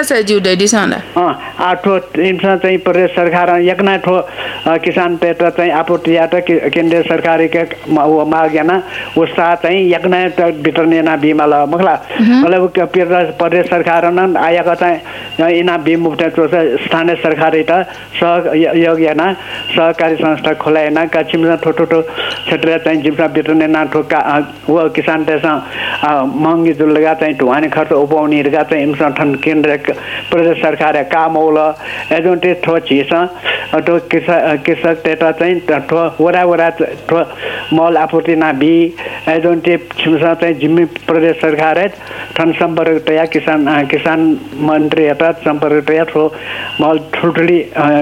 से जिउ दैदिसला आठो इन्सा चाहिँ प्रदेश सरकार एकना ठो किसान पेट चाहिँ आपूर्तियाट केन्द्रीय सरकारी के मागेना उस्ता चाहिँ एकना वितरणेना बिमल मखला मतलब प्रदेश सरकार न आयाका चाहिँ इना बिमुक्त स्थानीय सरकारी त सहयोगना सहकारी संस्था खोलाएना कचिममा ठोठो क्षेत्र चाहिँ जिम्सा वितरणेना ठोका वो किसान देशा महँगी जुलगा चाहिँ ढुवानी खर्च उपाउनेहरुका चाहिँ संगठन केन्द्र प्रदेश सरकार काम होला एजोन्टे ठो छिस ठो कृषक टेटा चाहिँ ठो वरा ठो मल आपूर्ति ना बी एजोन्टे छिमसा चाहिँ जिम्मे प्रदेश सरकार ठन सम्पर्क तया किसान मन्त्री हटा सम्पर्क तया ठो मल ठुलठुली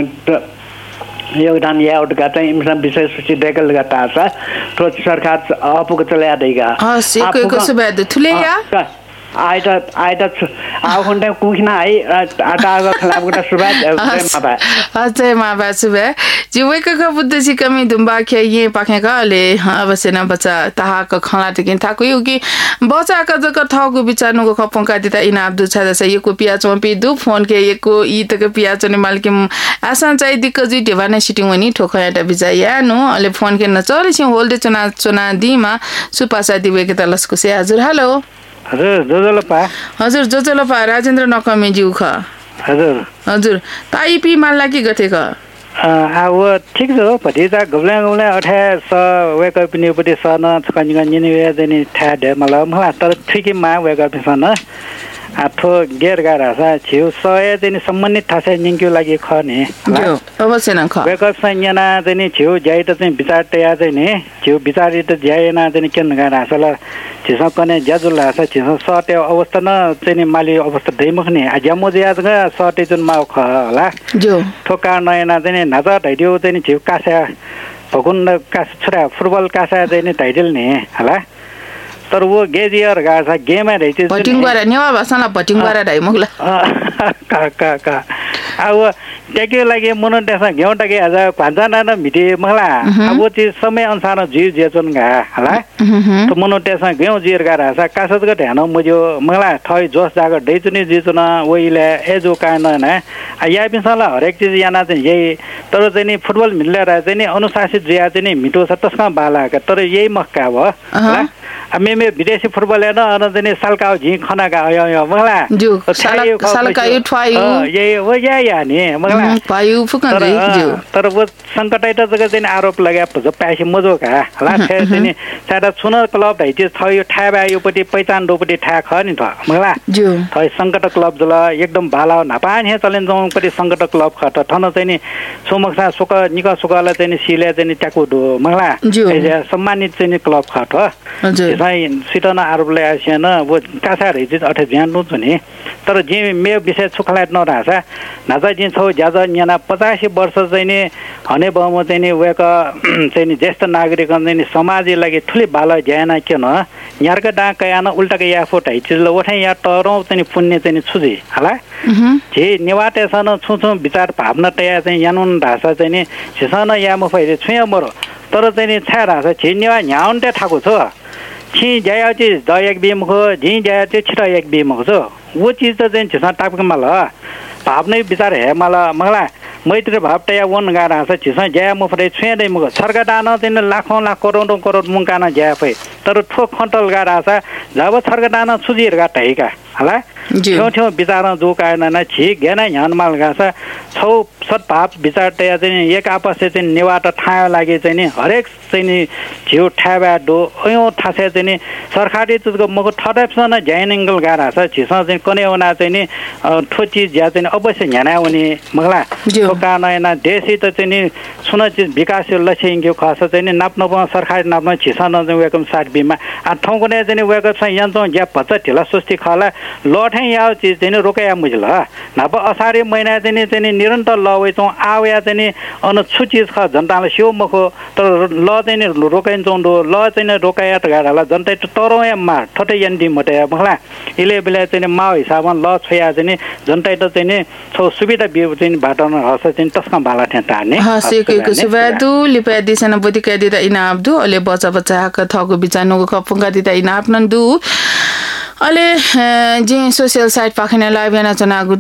योगदान याउटका चाहिँ इमसा विषय सूची देखल गता छ ठो सरकार अपुक चल्या दैगा सेको सुबेद थुलेया आइटा आउन्डे कुखिना है आटा खलाबुटा सुबा अझै माबा सुबे जिवेको बुद्ध सिकमी दुम्बा खे पाखेका ले अवश्य न बच्चा ताहाको खला तिकिन थाको यो कि बच्चा का जक थको बिचानुको खपंका दिता इना अब्दु छ जस यको पिया चम्पी दु फोन के यको इ तक पिया चने मालके आसान चाहिँ दिक्क जि देवाने सिटिङ वनी ठोखयाटा बिचा यानो अले फोन के न चले छि होल्डे चना दिमा सुपासा दिवेके तलसको से हजुर हेलो हजुर जोजोलपा राजेन्द्र नकमे जिउ ख हजुर ताइपी माल्ला कि गथे ख अब ठीक छ पति त गब्ला अठा स वेक अप निपति सन छकनिगा निने देनी ठा दे मलाई तर ठिकै मा वेक अप सन आठो गेर गारा सा छिउ सय देनी सम्बन्धित थासे निंक्यु लागि खने अवश्य न ख वेक अप सन्जना देनी छिउ ज्याइ त चाहिँ विचार तया चाहिँ नि छिउ विचारी त ज्याएना देनी केन गारा सला छिस कने ज्याजुला सा छिस सटे अवस्था न चाहिँ माली अवस्था दैमखने आज्यामो ज्याजगा सटे जुन माउ ख होला जो ठोका नयना चाहिँ नाजा ढाइदियो चाहिँ छिउ कासा भकुन कास छोरा फुटबल कासा चाहिँ ढाइदिल नि होला तर वो गेजियर गासा गेमा रहिथे पटिङ गरे नेवा भाषाला पटिङ गरे ढाइ मुखला का अब ट्याक्यो लागि मन देसा घेउटा के आज पाँचजना न मिटे मला अब त्यो समय अनुसार जिउ जेचन गा होला त मन देसा घेउ जिर गा रासा कासत ग ध्यान मजो मला थै जोस जाग दैचुनी जिचुन ओइले एजो कान न या पिसला हरेक चीज याना चाहिँ यही तर चाहिँ नि फुटबल मिलेर चाहिँ नि अनुशासित जिया चाहिँ नि मिटो छ तस्का बालाका तर यही मक्का भ होला मेमे विदेशी फुटबल हेर्न अन चाहिँ सालका झि खनाका यो मला जो सालका यो ठ्वायो यही हो या नि मला पायु फुकन रे जो तर वो संकटै त जग चाहिँ आरोप लगा ज पैसे मजो का ला चाहिँ नि सादा छुन क्लब दै चाहिँ थयो ठाबा योपटी पहिचान दोपटी ठा ख नि त मला जो थय संकट क्लब जला एकदम बाला नापान हे चलेन जौ पटी संकट क्लब ख त थन चाहिँ नि सोमक्सा सुक निक सुकला चाहिँ नि सिले चाहिँ नि ट्याकु दो मला सम्मानित चाहिँ नि क्लब ख त चाहिँ सिटन आरोप ल्याएन वो कासा रे चाहिँ अठे ध्यान नु नि तर जे मे विषय सुखलाट न रासा नाजा जिन छौ ज्यादा न्याना 85 वर्ष चाहिँ नि हने बम चाहिँ नि वेक चाहिँ नि ज्येष्ठ नागरिक चाहिँ नि समाजले लागि ठुली बाला ज्याना के न न्यारका डा कयान उल्टाके या फोटो हिचल उठै या टरो चाहिँ पुण्य चाहिँ नि छुजी हला जे नेवाटे सन छुछु विचार भावना तया चाहिँ यानुन भाषा चाहिँ नि छिसन या म फैले छुया मरो तर चाहिँ नि छा रासा छिनेवा न्याउन्टे ठाको छ छि ज्या चाहिँ द एक बिमखो झि ज्या चाहिँ छिटा एक बिमखो छ वो चीज त चाहिँ छिसन टापके मल भावनै विचार हे मला मैत्री भाव तया वन गारा छ छिसन ज्या म फरे छुयादै मको सरगटान चाहिँ लाखौं लाख करोड मुंकाना ज्या फै तर ठोक खन्टल गारा छ जब सरगटान सुजिर गा तैका हला ठ्यो विचार जो कारण न छि गेना ह्यानमाल गासा छौ सद्भाव विचार तया चाहिँ एक आपस चाहिँ नेवाट ठायो लागि चाहिँ नि हरेक चाहिँ नि झिउ ठाबा दो अयो ठासे चाहिँ नि सरकारी तुको मको ठडपसन ज्यानिंगल गारा छ छिसन चाहिँ कनेवना चाहिँ नि ठोची ज्या चाहिँ अवश्य ह्याना हुने मगला ठोका नयना देशी त चाहिँ नि सुन चीज विकास लक्ष्य खस चाहिँ नि नाप्न सरकारी नाप्न छिसन चाहिँ वेकम साथ बिमा आ ठाउँको ने चाहिँ वेकम छ यन्तो ज्या पत्ता ढिला सुस्ती खला लठै या चीज चाहिँ रोकया मुजल नाप असारे महिना चाहिँ नि निरन्तर लवै चौ आया चाहिँ अन छु चीज ख जनताले स्यो मखो तर ल चाहिँ रोकाइन चौंडो ल चाहिँ रोकाया त गाडाला जनता तरो मा ठटे यन्दी मटे मखला इले बेला चाहिँ माउ हिसाबमा ल छया चाहिँ जनता त चाहिँ छौ सुविधा बिउ चाहिँ बाटन हस चाहिँ तस्का बाला थे ताने हसेको सुबादु लिपा दिसन बदिका दिदा इना अब्दु अले बच्चा का थको बिचानुको खपंगा दिदा इना आपनन दु अले जे सोशल साइट पाखने लाइभ याना चना